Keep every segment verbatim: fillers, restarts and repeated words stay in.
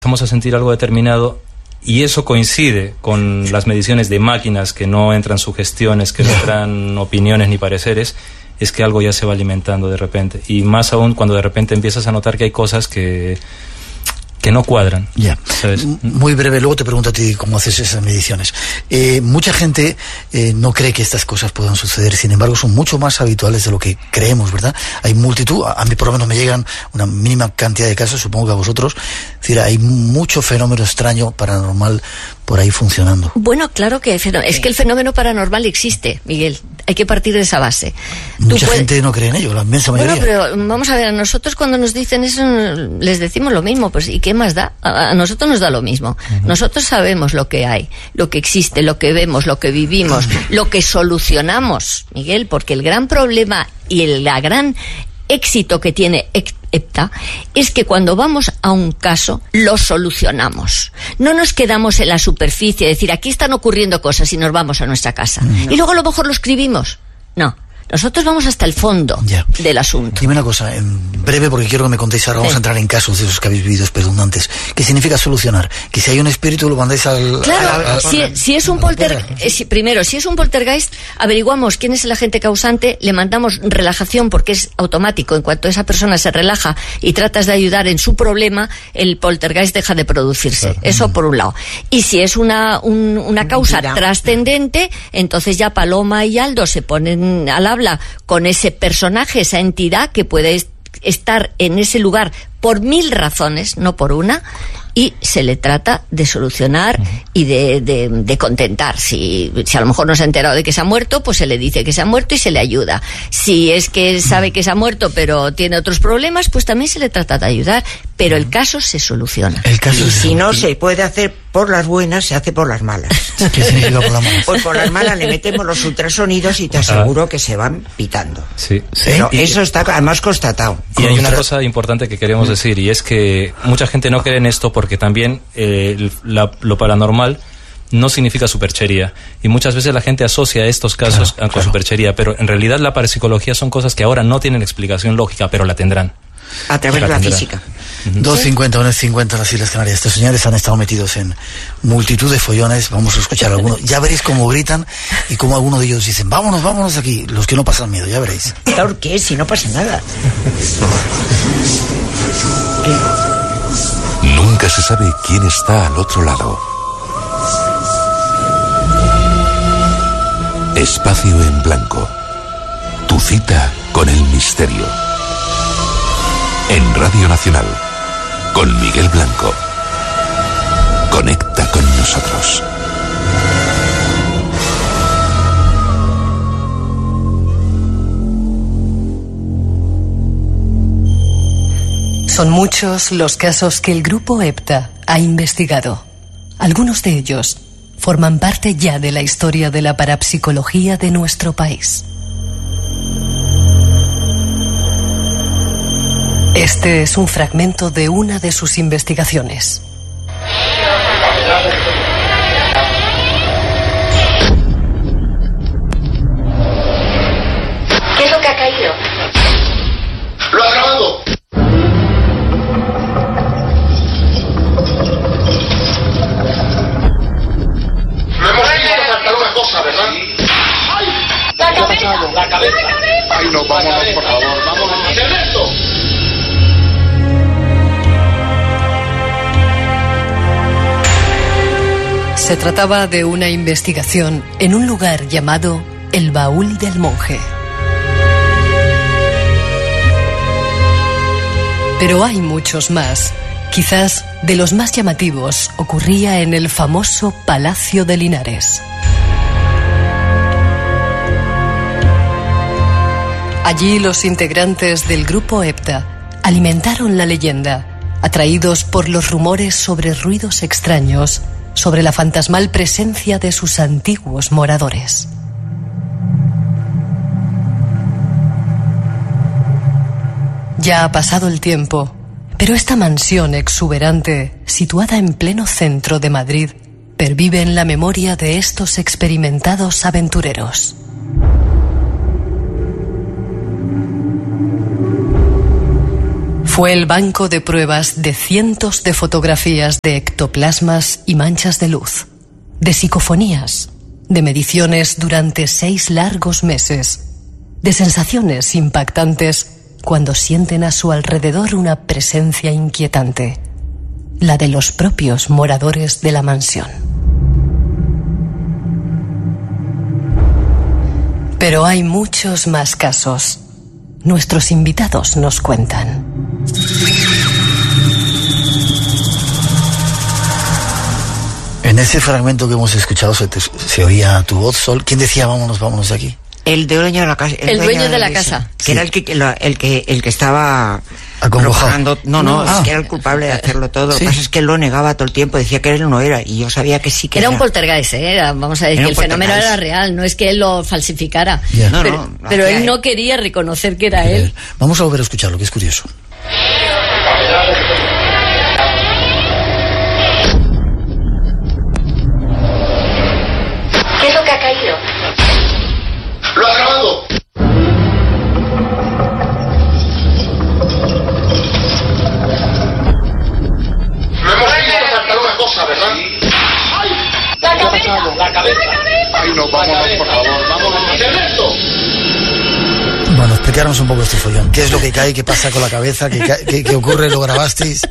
Vamos a sentir algo determinado y eso coincide con las mediciones de máquinas, que no entran sugestiones, que no entran opiniones ni pareceres, es que algo ya se va alimentando de repente. Y más aún cuando de repente empiezas a notar que hay cosas que... que no cuadran. Ya, ¿sabes? Muy breve, luego te pregunto a ti cómo haces esas mediciones. Eh, mucha gente eh, no cree que estas cosas puedan suceder, sin embargo son mucho más habituales de lo que creemos, ¿verdad? Hay multitud, a, a mí por lo menos me llegan una mínima cantidad de casos, supongo que a vosotros, es decir, hay mucho fenómeno extraño, paranormal, por ahí funcionando. Bueno, claro que hay fenómeno. Es que el fenómeno paranormal existe, Miguel. Hay que partir de esa base. Mucha puedes... gente no cree en ello, la inmensa mayoría. Bueno, pero vamos a ver, a nosotros cuando nos dicen eso les decimos lo mismo, pues ¿y qué más da? A, a nosotros nos da lo mismo. Uh-huh. Nosotros sabemos lo que hay, lo que existe, lo que vemos, lo que vivimos, lo que solucionamos, Miguel, porque el gran problema y el la gran éxito que tiene EPTA es que cuando vamos a un caso lo solucionamos. No nos quedamos en la superficie, decir aquí están ocurriendo cosas y nos vamos a nuestra casa. No. Y luego a lo mejor lo escribimos. No. Nosotros vamos hasta el fondo ya. del asunto. Dime una cosa, en breve, porque quiero que me contéis ahora, vamos sí. a entrar en casos de esos que habéis vivido espeluznantes. ¿Qué significa solucionar? Que si hay un espíritu lo mandáis al... Claro, a, a, a, si, a, si es un poltergeist, si, primero, si es un poltergeist, averiguamos quién es el agente causante, le mandamos relajación porque es automático. En cuanto esa persona se relaja y tratas de ayudar en su problema, el poltergeist deja de producirse. Claro. Eso por un lado. Y si es una, un, una causa trascendente, entonces ya Paloma y Aldo se ponen al habla con ese personaje, esa entidad que puede estar en ese lugar por mil razones, no por una, y se le trata de solucionar y de, de, de contentar. Si, si a lo mejor no se ha enterado de que se ha muerto, pues se le dice que se ha muerto y se le ayuda. Si es que sabe que se ha muerto pero tiene otros problemas, pues también se le trata de ayudar, pero el caso se soluciona. El caso y si no se puede hacer por las buenas, se hace por las malas. ¿Qué significa por las malas? Pues por las malas le metemos los ultrasonidos y te aseguro que se van pitando. Sí, sí. Pero y, eso está además constatado. Y hay una cosa importante que queremos decir, y es que mucha gente no cree en esto porque también eh, la, lo paranormal no significa superchería. Y muchas veces la gente asocia estos casos claro, con claro. superchería, pero en realidad la parapsicología son cosas que ahora no tienen explicación lógica, pero la tendrán. A través de la tendrán. física. Uh-huh. dos cincuenta, uno cincuenta en las Islas Canarias. Estos señores han estado metidos en multitud de follones. Vamos a escuchar algunos. Ya veréis cómo gritan y cómo algunos de ellos dicen vámonos, vámonos de aquí. Los que no pasan miedo, ya veréis. ¿Por qué? Si no pasa nada. ¿Qué? Nunca se sabe quién está al otro lado. Espacio en blanco. Tu cita con el misterio. En Radio Nacional, con Miguel Blanco. Conecta con nosotros. Son muchos los casos que el grupo EPTA ha investigado. Algunos de ellos forman parte ya de la historia de la parapsicología de nuestro país. Este es un fragmento de una de sus investigaciones. ¿Qué es lo que ha caído? ¡Lo ha grabado! Lo hemos visto faltar una cosa, ¿verdad? ¡Ay! ¡La cabeza! ¡La cabeza! ¡Ay, no, vámonos, por favor! ¡Vámonos! ¡Ernesto! Se trataba de una investigación en un lugar llamado El Baúl del Monje. Pero hay muchos más. Quizás de los más llamativos ocurría en el famoso Palacio de Linares. Allí los integrantes del grupo EPTA alimentaron la leyenda, atraídos por los rumores sobre ruidos extraños, sobre la fantasmal presencia de sus antiguos moradores. Ya ha pasado el tiempo, pero esta mansión exuberante, situada en pleno centro de Madrid, pervive en la memoria de estos experimentados aventureros. Fue el banco de pruebas de cientos de fotografías de ectoplasmas y manchas de luz, de psicofonías, de mediciones durante seis largos meses, de sensaciones impactantes cuando sienten a su alrededor una presencia inquietante, la de los propios moradores de la mansión. Pero hay muchos más casos. Nuestros invitados nos cuentan. En ese fragmento que hemos escuchado se, te, se oía tu voz, Sol. ¿Quién decía vámonos, vámonos de aquí? El dueño de la casa. El, el dueño, dueño de la de casa. Que sí. Era el que, el que, el que estaba acongojado. No, no, ah. es que era el culpable de hacerlo todo. ¿Sí? Lo que pasa es que él lo negaba todo el tiempo, decía que él no era, y yo sabía que sí que era. Era un poltergeist, ¿eh? Era, vamos a decir, que el fenómeno era real, no es que él lo falsificara. Yeah. No, pero no, no, pero él no quería reconocer que era él. Vamos a volver a escucharlo, que es curioso. ¿Qué es lo que ha caído? ¡Lo ha grabado! Lo hemos visto saltar una cosa, ¿verdad? ¡Ay! ¡La cabeza! ¡La cabeza! ¡Ay, no, vámonos, por favor! ¡Vámonos! ¿Qué es esto? Bueno, explicarnos un poco este follón. ¿Qué es lo que cae? ¿Qué pasa con la cabeza? ¿Qué, qué, qué ocurre? ¿Lo grabasteis?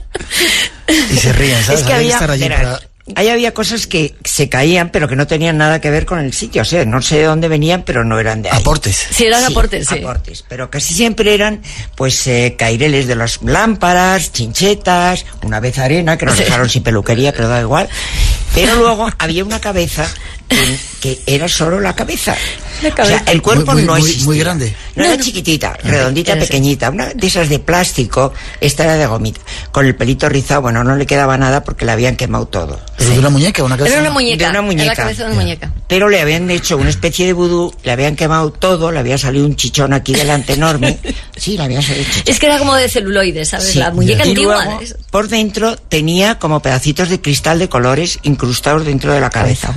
Y se ríen, ¿sabes? Es que Hay había, que estar allí era, para... ahí había cosas que se caían, pero que no tenían nada que ver con el sitio. O sea, no sé de dónde venían, pero no eran de ahí. Aportes. Sí, eran sí, aportes, sí. Aportes, pero casi siempre eran, pues, eh, caireles de las lámparas, chinchetas, una vez arena, que nos dejaron sin peluquería, pero da igual. Pero luego había una cabeza que, que era solo la cabeza. La cabeza. O sea, el cuerpo muy, muy, no muy, existía. Muy grande. No, no era no. chiquitita, redondita, Era pequeñita, una de esas de plástico. Esta era de gomita, con el pelito rizado. Bueno, no le quedaba nada porque le habían quemado todo. ¿Pero de una muñeca o una cabeza? Era una muñeca. De una muñeca. Era la cabeza de una muñeca. Pero le habían hecho una especie de vudú, le habían quemado todo, le había salido un chichón aquí delante enorme. Sí, le había salido chichón. Es que era como de celuloide, ¿sabes? Sí. La muñeca Y antigua. luego, por dentro tenía como pedacitos de cristal de colores incrustados dentro de la cabeza.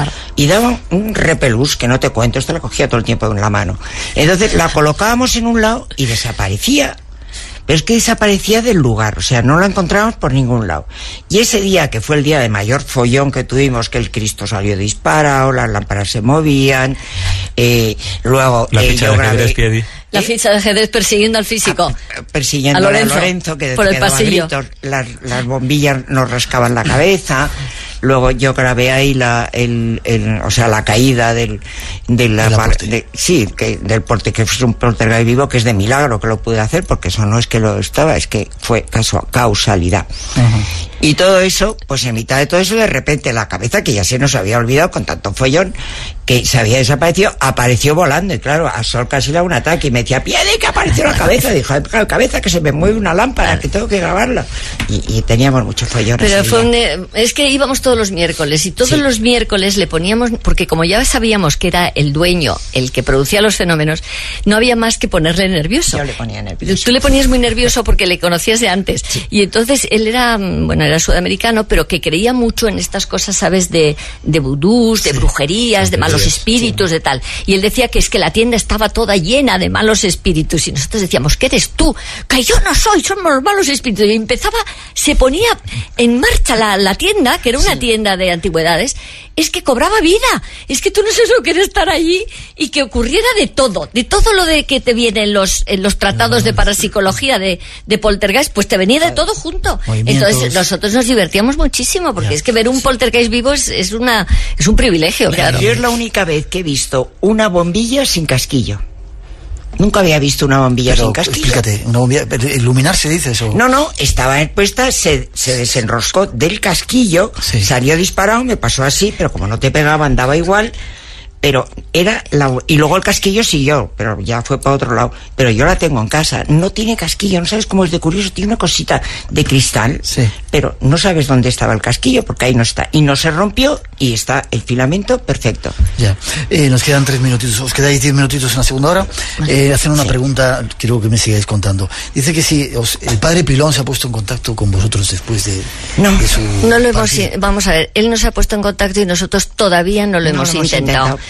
Y daba un repelús que no te cuento, esto la cogía todo el tiempo en la mano. Entonces la colocábamos en un lado y desaparecía. Pero es que desaparecía del lugar, o sea, no la encontrábamos por ningún lado. Y ese día, que fue el día de mayor follón que tuvimos, que el Cristo salió disparado, las lámparas se movían, eh, luego... La eh, ficha yo de grabé, ajedrez, Piedi. La ficha de ajedrez persiguiendo al físico. A, persiguiendo a Lorenzo, a Lorenzo, que por el que daba pasillo. gritos, las, las bombillas nos rascaban la cabeza. Luego yo grabé ahí la, el, el, o sea, la caída del, de la, de la de, sí, que, del porte, que es un poltergeist vivo, que es de milagro que lo pude hacer, porque eso no es que lo estaba, es que fue caso, causalidad. Uh-huh. Y todo eso, pues en mitad de todo eso, de repente la cabeza, que ya se nos había olvidado con tanto follón, que se había desaparecido, apareció volando, y claro, a Sol casi le da un ataque, y me decía, Piedi, que apareció la cabeza, dijo, la cabeza, que se me mueve una lámpara, que tengo que grabarla. Y, y teníamos mucho follón. Pero fue un, es que íbamos todos los miércoles, y todos sí. los miércoles le poníamos, porque como ya sabíamos que era el dueño el que producía los fenómenos, no había más que ponerle nervioso. Yo le ponía nervioso. Tú le ponías muy nervioso porque le conocías de antes. Sí. Y entonces él era, bueno, era sudamericano, pero que creía mucho en estas cosas, ¿sabes? De, de vudús, de sí. brujerías, de malos espíritus, sí. de tal. Y él decía que es que la tienda estaba toda llena de malos espíritus. Y nosotros decíamos, ¿qué eres tú? Que yo no soy, somos los malos espíritus. Y empezaba, se ponía en marcha la, la tienda, que era una sí. tienda de antigüedades, es que cobraba vida. Es que tú no sabes lo que era estar allí y que ocurriera de todo, de todo lo de que te viene en los, en los tratados de parapsicología de, de poltergeist, pues te venía de todo junto. Entonces nosotros nos divertíamos muchísimo, porque ya. es que ver un poltergeist vivo es, es una es un privilegio, Mira, claro. Yo es la única vez que he visto una bombilla sin casquillo. Nunca había visto una bombilla Pero, sin casquillo. Explícate, una bombilla, iluminarse dices o... No, no, estaba puesta, se, se desenroscó del casquillo, sí. salió disparado, me pasó así, pero como no te pegaba andaba igual, pero era la, y luego el casquillo siguió, pero ya fue para otro lado, pero yo la tengo en casa, no tiene casquillo, no sabes cómo es de curioso, tiene una cosita de cristal, sí. pero no sabes dónde estaba el casquillo, porque ahí no está, y no se rompió, y está el filamento perfecto. Ya, eh, nos quedan tres minutitos, os quedáis diez minutitos en la segunda hora, eh, hacen una sí. pregunta, quiero que me sigáis contando. Dice que si os, el padre Pilón se ha puesto en contacto con vosotros después de, no, de su no lo hemos, vamos a ver, él nos ha puesto en contacto y nosotros todavía no lo, no hemos, lo hemos intentado. intentado.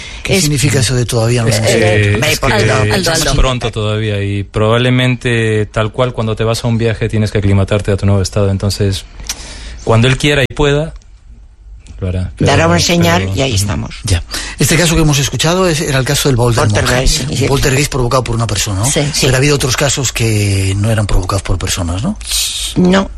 ¿Qué es, significa eso de todavía no? Es que, Eh, es que Aldo, Aldo, es Aldo. pronto todavía y probablemente tal cual cuando te vas a un viaje tienes que aclimatarte a tu nuevo estado. Entonces, cuando él quiera y pueda, lo hará. Pero, dará una señal pero, y ahí estamos. Ya. Este caso que hemos escuchado es, era el caso del baúl del monje. Poltergeist, sí. Un poltergeist provocado por una persona, ¿no? Sí, Pero sí. ha habido otros casos que no eran provocados por personas, ¿no? No.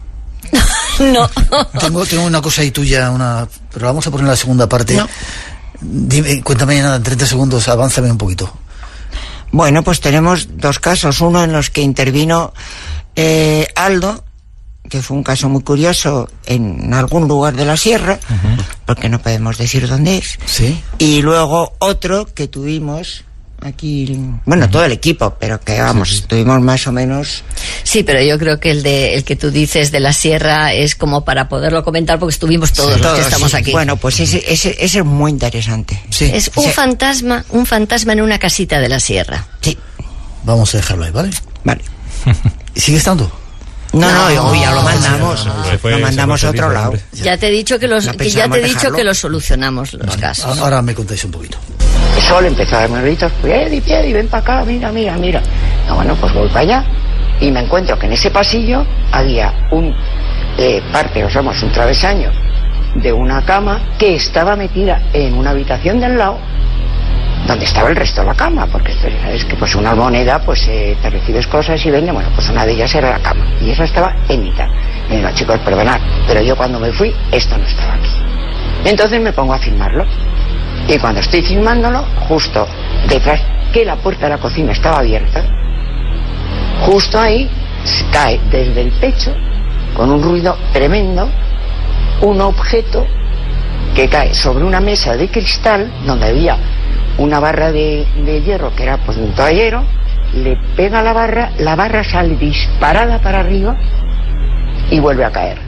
No. Tengo, tengo una cosa ahí tuya, una, pero vamos a poner la segunda parte. No. Dime, cuéntame nada, en treinta segundos, avánzame un poquito. Bueno, pues tenemos dos casos. Uno en los que intervino eh, Aldo, que fue un caso muy curioso en algún lugar de la sierra, uh-huh. porque no podemos decir dónde es. Sí. Y luego otro que tuvimos aquí, bueno, uh-huh. todo el equipo, pero que vamos, sí, sí. estuvimos más o menos. Sí, pero yo creo que el de el que tú dices de la sierra es como para poderlo comentar porque estuvimos todos sí, los todos, que estamos sí. aquí. Bueno, pues ese, ese, ese es muy interesante. Sí. Es un sí. fantasma, un fantasma en una casita de la sierra. Sí. Vamos a dejarlo ahí, ¿vale? Vale. ¿Sigue estando? No, no, no, ya lo mandamos. no, no, no, fue, lo mandamos a otro fue, lado. hombre. Ya te he dicho que los No que ya te he dicho dejarlo. que los solucionamos los Vale. casos. Ahora me contáis un poquito. El sol empezó a darme gritos, Piedi, Piedi, ven para acá, mira, mira, mira. No, bueno, pues voy para allá y me encuentro que en ese pasillo había un eh, parte, o somos un travesaño de una cama que estaba metida en una habitación del lado donde estaba el resto de la cama, porque es que pues una moneda, pues eh, te recibes cosas y vende, bueno, pues una de ellas era la cama, y esa estaba en mitad. Me digo, chicos, perdonad, pero yo cuando me fui, esto no estaba aquí. Entonces me pongo a filmarlo, y cuando estoy filmándolo, justo detrás, que la puerta de la cocina estaba abierta, justo ahí cae desde el techo, con un ruido tremendo, un objeto que cae sobre una mesa de cristal, donde había una barra de, de hierro que era pues un toallero, le pega la barra, la barra sale disparada para arriba y vuelve a caer.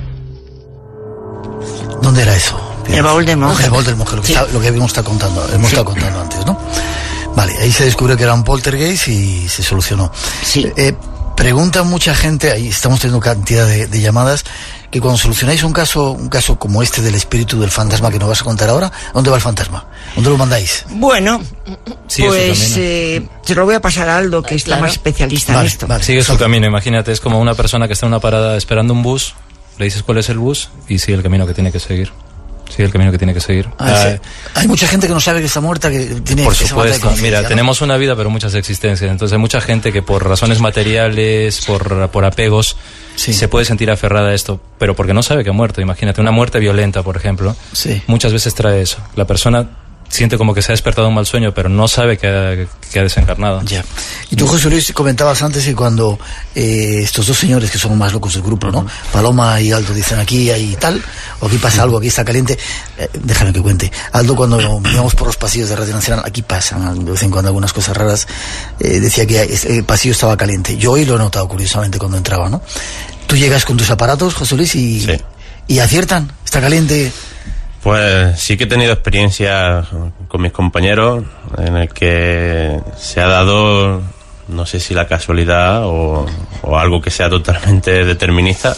¿Dónde era eso? El baúl del monje. El baúl del monje, lo que, sí. está, lo que habíamos estado contando, hemos sí. estado contando antes, ¿no? Vale, ahí se descubrió que era un poltergeist y se solucionó. Sí. Eh, pregunta mucha gente, ahí estamos teniendo cantidad de, de llamadas, que cuando solucionáis un caso, un caso como este del espíritu del fantasma que nos vas a contar ahora, ¿dónde va el fantasma? ¿Dónde lo mandáis? Bueno, Sigue pues su camino. eh, se lo voy a pasar a Aldo, que está Claro. más especialista Vale, en esto. vale. Sigue su camino, imagínate, es como una persona que está en una parada esperando un bus, le dices cuál es el bus y sigue el camino que tiene que seguir. Sigue el camino que tiene que seguir. Ah, Ah, sí. Hay mucha gente que no sabe que está muerta, que tiene Por esa falta de supuesto, conciencia, mira, ¿no? tenemos una vida pero muchas existencias, entonces hay mucha gente que por razones materiales, por, por apegos, Sí. se puede sentir aferrada a esto, pero porque no sabe que ha muerto. Imagínate, una muerte violenta, por ejemplo, Sí. muchas veces trae eso. La persona siente como que se ha despertado un mal sueño, pero no sabe que ha, que ha desencarnado. Ya. Y tú, José Luis, comentabas antes que cuando eh, estos dos señores que son los más locos del grupo, ¿no? Paloma y Aldo dicen aquí hay tal, o aquí pasa algo, aquí está caliente. Eh, déjame que cuente. Aldo, cuando íbamos por los pasillos de Radio Nacional, aquí pasan de vez en cuando algunas cosas raras, eh, decía que el pasillo estaba caliente. Yo hoy lo he notado, curiosamente, cuando entraba, ¿no? Tú llegas con tus aparatos, José Luis, y, sí. y aciertan, está caliente. Pues sí que he tenido experiencia con mis compañeros en el que se ha dado, no sé si la casualidad o, o algo que sea totalmente determinista,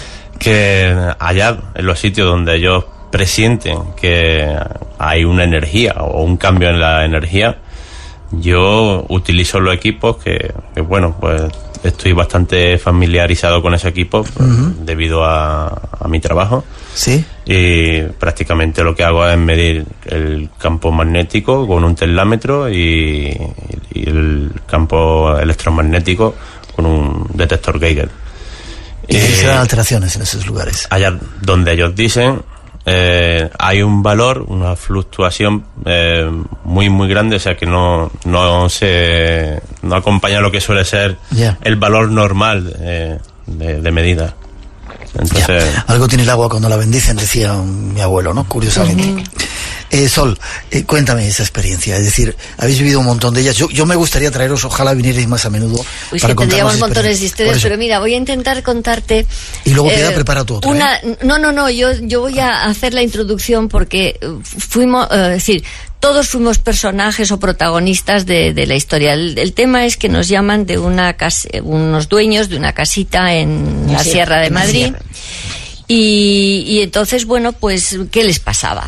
que allá en los sitios donde ellos presienten que hay una energía o un cambio en la energía, yo utilizo los equipos que, que bueno, pues estoy bastante familiarizado con ese equipo pues, uh-huh. debido a, a mi trabajo. Sí. Y prácticamente lo que hago es medir el campo magnético con un telámetro y, y el campo electromagnético con un detector Geiger. ¿Y se dan alteraciones en esos lugares? Allá donde ellos dicen eh, hay un valor, una fluctuación eh, muy muy grande, o sea que no no se no acompaña lo que suele ser yeah. el valor normal eh, de, de medida. Entonces, ya. Algo tiene el agua cuando la bendicen, decía un, mi abuelo, ¿no? Curiosamente. Uh-huh. Eh, Sol, eh, cuéntame esa experiencia. Es decir, habéis vivido un montón de ellas. Yo, yo me gustaría traeros, ojalá vinierais más a menudo. Pues para que tendríamos montones experiencias. de historias, pero mira, voy a intentar contarte. Y luego queda eh, preparado tú otra. Una, ¿eh? No, no, no, yo, yo voy a hacer la introducción porque fuimos, eh, es decir, todos fuimos personajes o protagonistas de, de la historia. El, el tema es que nos llaman de una casa, unos dueños de una casita en la sí, Sierra de en Madrid. Sierra. Y, y entonces, bueno, pues, ¿qué les pasaba?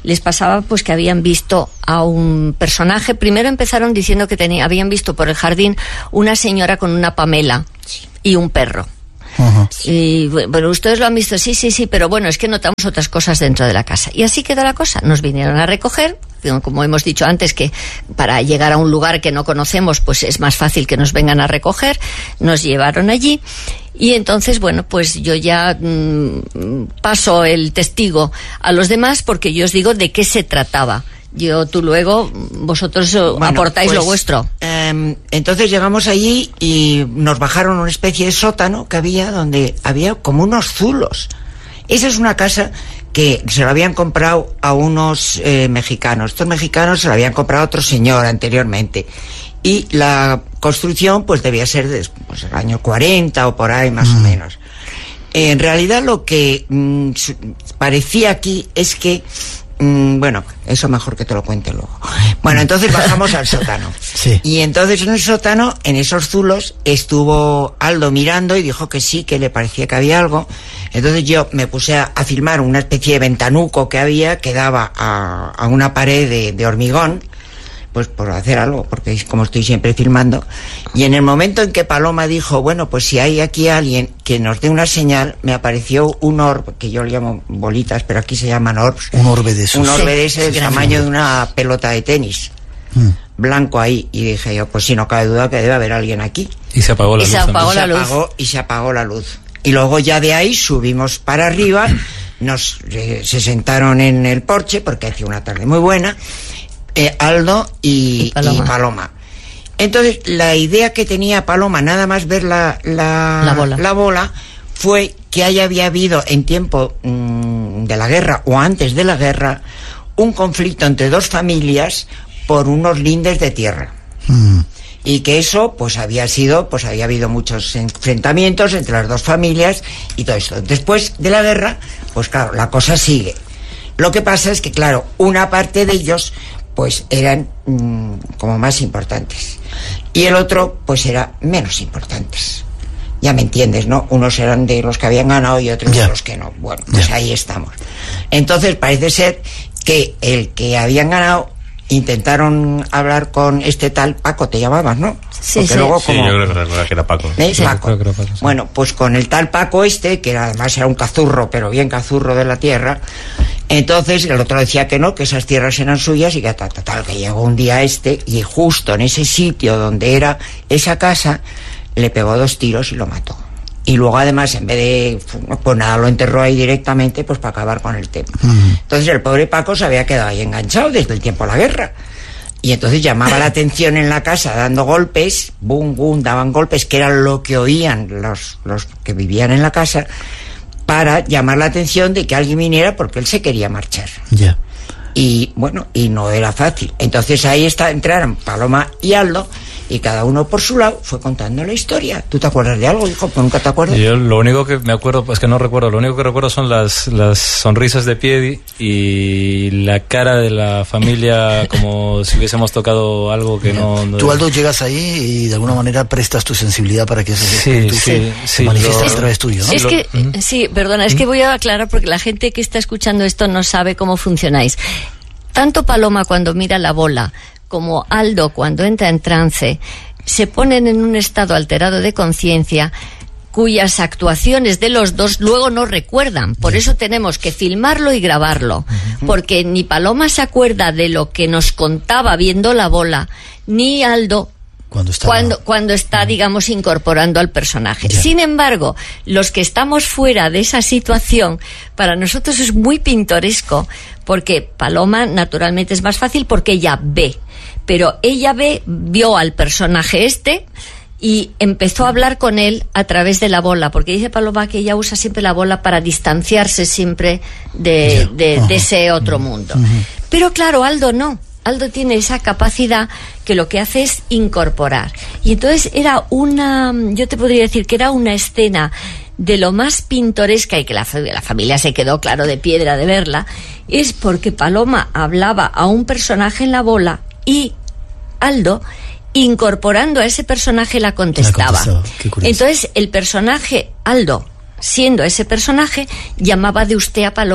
les pasaba pues que habían visto a un personaje. Primero empezaron diciendo que tenía, habían visto por el jardín una señora con una pamela y un perro. Uh-huh. Y bueno, ustedes lo han visto, sí, sí, sí, pero bueno, es que notamos otras cosas dentro de la casa. Y así quedó la cosa. Nos vinieron a recoger, como hemos dicho antes, que para llegar a un lugar que no conocemos, pues es más fácil que nos vengan a recoger. Nos llevaron allí. Y entonces, bueno, pues yo ya mmm, paso el testigo a los demás, porque yo os digo de qué se trataba. Yo, tú luego, vosotros bueno, aportáis pues, lo vuestro. Eh, entonces llegamos allí y nos bajaron una especie de sótano que había, donde había como unos zulos. Esa es una casa que se lo habían comprado a unos eh, mexicanos. Estos mexicanos se lo habían comprado a otro señor anteriormente. Y la construcción pues debía ser de pues, el año cuarenta o por ahí más mm. o menos. Eh, en realidad lo que mm, parecía aquí es que Mm, bueno, eso mejor que te lo cuente luego. Bueno, entonces bajamos al sótano. Sí. Y entonces en el sótano, en esos zulos, estuvo Aldo mirando y dijo que sí, que le parecía que había algo. Entonces yo me puse a, a filmar una especie de ventanuco que había, que daba a, a una pared de, de hormigón, pues por hacer algo, porque es como estoy siempre filmando. Y en el momento en que Paloma dijo, bueno, pues si hay aquí alguien que nos dé una señal, me apareció un orb, que yo le llamo bolitas, pero aquí se llaman orbs. Un orbe de esos. Un orbe de ese, del tamaño de una pelota de tenis. Mm. Blanco ahí. Y dije yo, pues si no cabe duda que debe haber alguien aquí. Y se apagó la y luz. Se apagó la luz. Se apagó, y se apagó la luz. Y luego ya de ahí subimos para arriba, nos eh, se sentaron en el porche, porque hacía una tarde muy buena, Eh, Aldo y, y, Paloma. y Paloma. Entonces, la idea que tenía Paloma, nada más ver la, la, la, bola. la bola, fue que haya había habido en tiempo mmm, de la guerra o antes de la guerra un conflicto entre dos familias por unos lindes de tierra. Mm. Y que eso, pues había sido, pues había habido muchos enfrentamientos entre las dos familias y todo esto. Después de la guerra, pues claro, la cosa sigue. Lo que pasa es que, claro, una parte de ellos pues eran mmm, como más importantes y el otro pues era menos importantes, ya me entiendes, ¿no? Unos eran de los que habían ganado y otros yeah. de los que no. Bueno, pues yeah. ahí estamos. Entonces parece ser que el que habían ganado intentaron hablar con este tal Paco, te llamabas, ¿no? Sí, Porque sí. luego como... sí, yo creo que era Paco. ¿Eh? Sí, Paco. Creo que era Paco, sí. Bueno, pues con el tal Paco este, que además era un cazurro, pero bien cazurro de la tierra, entonces el otro decía que no, que esas tierras eran suyas y que tal, tal, tal, que llegó un día este y justo en ese sitio donde era esa casa, le pegó dos tiros y lo mató. Y luego además, en vez de, pues nada, lo enterró ahí directamente, pues para acabar con el tema. Uh-huh. Entonces el pobre Paco se había quedado ahí enganchado desde el tiempo de la guerra. Y entonces llamaba la atención en la casa dando golpes, bum, bum, daban golpes, que era lo que oían los, los que vivían en la casa, para llamar la atención de que alguien viniera porque él se quería marchar. Ya. Yeah. Y bueno, y no era fácil. Entonces ahí está, entraron Paloma y Aldo, y cada uno por su lado fue contando la historia. ¿Tú te acuerdas de algo, hijo? Pues nunca te acuerdas. Yo lo único que me acuerdo, pues que no recuerdo, lo único que recuerdo son las, las sonrisas de Piedi y la cara de la familia como si hubiésemos tocado algo que no, no... Tú, Aldo, llegas ahí y de alguna manera prestas tu sensibilidad para que ese sí, espíritu sí, se, sí, se manifieste lo... a través tuyo, ¿no? Es lo... que, ¿Mm? sí, perdona, es ¿Mm? que voy a aclarar porque la gente que está escuchando esto no sabe cómo funcionáis. Tanto Paloma cuando mira la bola como Aldo cuando entra en trance se ponen en un estado alterado de conciencia cuyas actuaciones de los dos luego no recuerdan. Por eso tenemos que filmarlo y grabarlo, porque ni Paloma se acuerda de lo que nos contaba viendo la bola, ni Aldo cuando está, cuando, cuando está digamos, incorporando al personaje. Ya. Sin embargo, los que estamos fuera de esa situación, para nosotros es muy pintoresco, porque Paloma naturalmente es más fácil porque ella ve, pero ella ve, vio al personaje este y empezó a hablar con él a través de la bola, porque dice Paloma que ella usa siempre la bola para distanciarse siempre de, de, de ese otro mundo. Pero claro, Aldo no. Aldo tiene esa capacidad que lo que hace es incorporar. Y entonces era una, yo te podría decir que era una escena de lo más pintoresca, y que la, la familia se quedó, claro, de piedra de verla, es porque Paloma hablaba a un personaje en la bola y Aldo, incorporando a ese personaje, la contestaba. La contestaba. Qué curioso. Entonces el personaje, Aldo, siendo ese personaje, llamaba de usted a Paloma.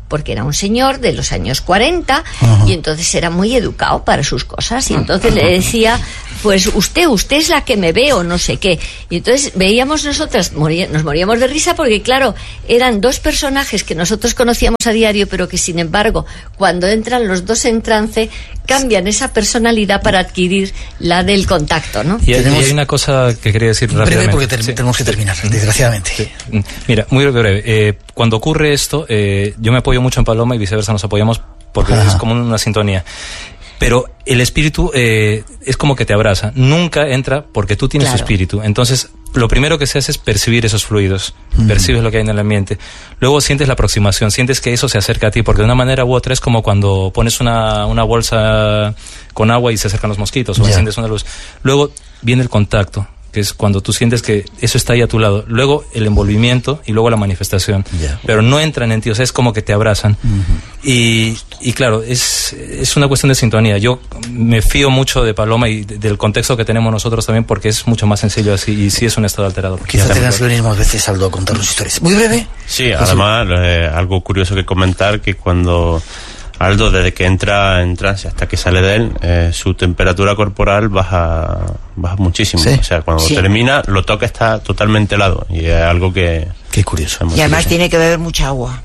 porque era un señor de los años cuarenta, uh-huh. y entonces era muy educado para sus cosas, y entonces le decía, pues usted, usted es la que me ve o no sé qué. Y entonces veíamos nosotras, moría, nos moríamos de risa porque claro, eran dos personajes que nosotros conocíamos a diario, pero que sin embargo, cuando entran los dos en trance, cambian esa personalidad para adquirir la del contacto, ¿no? Y hay, y hay una cosa que quería decir breve rápidamente. Porque ter- sí. tenemos que terminar, desgraciadamente. Sí. Mira, muy breve. Eh, cuando ocurre esto, eh, yo me apoyo mucho en Paloma y viceversa nos apoyamos porque Ajá. es como una sintonía. Pero el espíritu eh, es como que te abraza. Nunca entra porque tú tienes claro. tu espíritu. Entonces, lo primero que se hace es percibir esos fluidos. Mm. Percibes lo que hay en el ambiente. Luego sientes la aproximación, sientes que eso se acerca a ti, porque de una manera u otra es como cuando pones una, una bolsa con agua y se acercan los mosquitos, o yeah. enciendes una luz. Luego viene el contacto, que es cuando tú sientes que eso está ahí a tu lado. Luego el envolvimiento y luego la manifestación. Yeah. Pero no entran en ti, o sea, es como que te abrazan. Mm-hmm. Y, y claro, es, es una cuestión de sintonía. Yo me fío mucho de Paloma y de, del contexto que tenemos nosotros también, porque es mucho más sencillo así y sí es un estado alterado. Quizá tengas que venir más veces, Aldo, a contarnos historias. Muy breve. Sí, pues además, eh, algo curioso que comentar, que cuando Aldo, desde que entra en trance hasta que sale de él, eh, su temperatura corporal baja baja muchísimo. ¿Sí? O sea, cuando sí. termina, lo toca, está totalmente helado. Y es algo que... Qué curioso. Y además curioso. Tiene que beber mucha agua.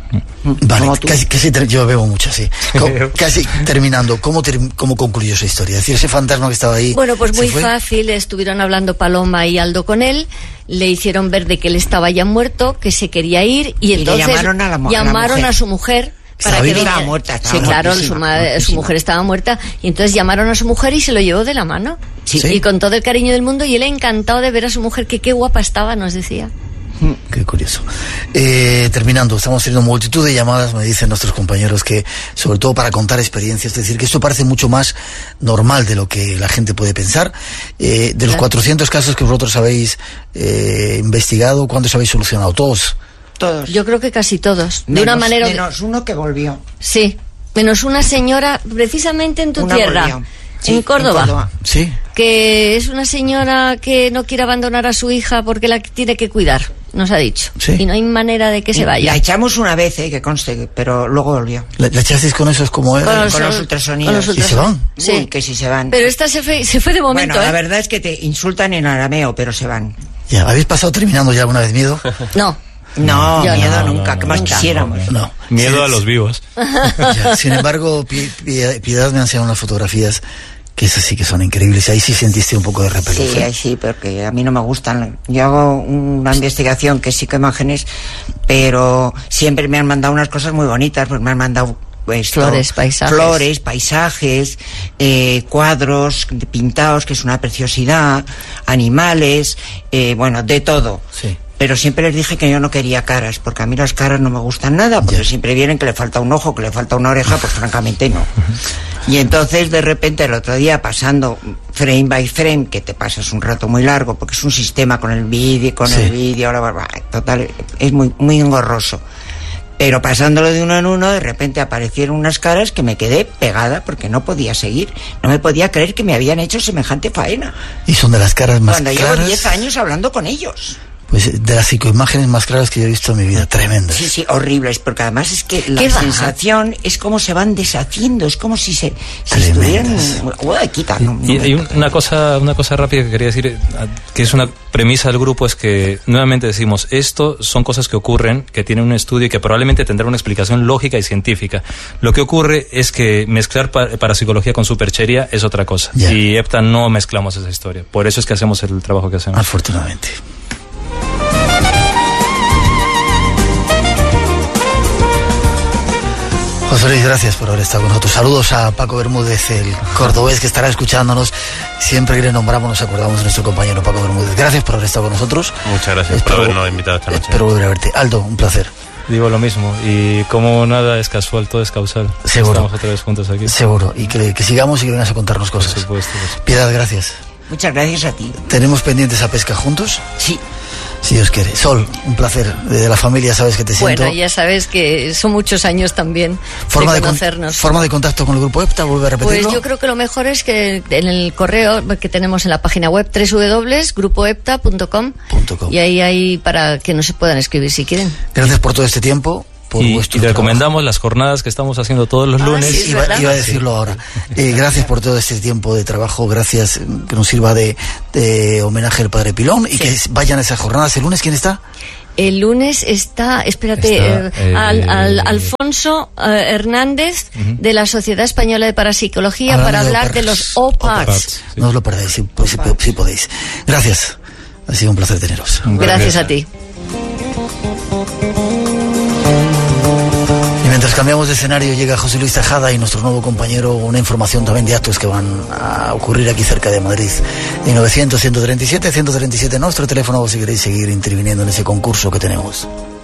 Vale, casi, casi ter- yo bebo mucho, sí. Co- casi terminando, ¿cómo, ter- ¿cómo concluyó esa historia? Es decir, ese fantasma que estaba ahí... Bueno, pues muy fácil, estuvieron hablando Paloma y Aldo con él, le hicieron ver de que él estaba ya muerto, que se quería ir, y, y entonces llamaron, a, la, llamaron a, la a su mujer... Para que estaba muerta, estaba sí, claro, su, madre, su mujer estaba muerta y entonces llamaron a su mujer y se lo llevó de la mano. Sí. Y con todo el cariño del mundo, y él encantado de ver a su mujer, que qué guapa estaba, nos decía. Qué curioso. Eh, terminando, estamos teniendo multitud de llamadas, me dicen nuestros compañeros, que sobre todo para contar experiencias, es decir, que esto parece mucho más normal de lo que la gente puede pensar. Eh, de los claro. cuatrocientos casos que vosotros habéis eh, investigado, ¿cuántos habéis solucionado? ¿Todos? Todos. Yo creo que casi todos. Menos, de una manera. Menos uno que volvió. Sí. Menos una señora, precisamente en tu una tierra. Sí, en Córdoba. En Córdoba. Sí. Que es una señora que no quiere abandonar a su hija porque la tiene que cuidar, nos ha dicho. Sí. Y no hay manera de que se vaya. La echamos una vez, eh, que conste, pero luego volvió. ¿La, la echasteis con esos como con, era? los, con los ultrasonidos. Con los ultrasonidos. ¿Y se van? Sí. Uy, que si se van. Pero esta se fue, se fue de momento. Bueno, ¿eh? la verdad es que te insultan en arameo, pero se van. Ya, ¿habéis pasado terminando ya alguna vez miedo? No. No, Yo miedo no, nunca, no, que no, más nunca. quisiéramos. No. Miedo Sí, a los vivos. Ya, sin embargo, Pi- Pi- Piedad me ha enseñado unas fotografías que esas sí que son increíbles. Ahí sí sentiste un poco de repelús. Sí, ahí sí, porque a mí no me gustan. Yo hago una investigación que sí que imágenes, pero siempre me han mandado unas cosas muy bonitas, pues me han mandado esto, flores, paisajes. Flores, paisajes, eh, cuadros pintados, que es una preciosidad, animales, eh, bueno, de todo. Sí. Pero siempre les dije que yo no quería caras, porque a mí las caras no me gustan nada, porque Ya. siempre vienen que le falta un ojo, que le falta una oreja, pues francamente no. Y entonces de repente el otro día, pasando frame by frame, que te pasas un rato muy largo, porque es un sistema con el vídeo, con Sí. el vídeo, bla, bla, bla, total, es muy, muy engorroso. Pero pasándolo de uno en uno, de repente aparecieron unas caras que me quedé pegada porque no podía seguir. No me podía creer que me habían hecho semejante faena. Y son de las caras más Cuando claras. llevo diez años hablando con ellos. Pues de las psicoimágenes más claras que yo he visto en mi vida, tremendas. Sí, sí, horribles, porque además es que la ¿Qué va? sensación es como se van deshaciendo, es como si se si Tremendas. estuvieran... Uy, quita, no, Y no hay me- un- una cosa, una cosa rápida que quería decir, eh, que es una premisa del grupo, es que nuevamente decimos, esto son cosas que ocurren, que tienen un estudio y que probablemente tendrán una explicación lógica y científica. Lo que ocurre es que mezclar pa- parapsicología con superchería es otra cosa. Ya. Y EPTA no mezclamos esa historia. Por eso es que hacemos el trabajo que hacemos. Afortunadamente. José Luis, gracias por haber estado con nosotros. Saludos a Paco Bermúdez, el cordobés que estará escuchándonos. Siempre que le nombramos nos acordamos de nuestro compañero Paco Bermúdez. Gracias por haber estado con nosotros. Muchas gracias Espero- por habernos invitado esta noche. Espero volver a verte. Aldo, un placer. Digo lo mismo. Y como nada es casual, todo es causal. Seguro. Estamos otra vez juntos aquí. Seguro. Y que, que sigamos y que vengas a contarnos Por cosas. supuesto. por supuesto. Piedad, gracias. Muchas gracias a ti. ¿Tenemos pendientes a pesca juntos? Sí. Si Dios quiere. Sol, un placer. De la familia sabes que te siento. Bueno, ya sabes que son muchos años también forma de de, con- conocernos. forma de contacto con el grupo EPTA, vuelve a repetirlo. Pues yo creo que lo mejor es que en el correo que tenemos en la página web doble u doble u doble u punto grupo epta punto com Punto com. y ahí hay para que nos se puedan escribir si quieren. Gracias por todo este tiempo, por y, vuestro y trabajo. recomendamos las jornadas que estamos haciendo todos los Ah, lunes. sí, Iba, iba a decirlo ahora. Eh, gracias por todo este tiempo de trabajo, gracias, que nos sirva de, de homenaje al Padre Pilón, y Sí. que vayan a esas jornadas. ¿El lunes quién está? El lunes está, espérate, Está, eh, eh, al, al- Alfonso eh, Hernández uh-huh. de la Sociedad Española de Parapsicología Hablando para de hablar de O-Parts. los O-Parts. O-Parts. Sí. No os lo perdáis, si, pues, si, si podéis. Gracias. Ha sido un placer teneros. Gracias a ti. Y mientras cambiamos de escenario, llega José Luis Tejada y nuestro nuevo compañero, una información también de actos que van a ocurrir aquí cerca de Madrid. En novecientos, ciento treinta y siete, ciento treinta y siete nuestro teléfono, si queréis seguir interviniendo en ese concurso que tenemos.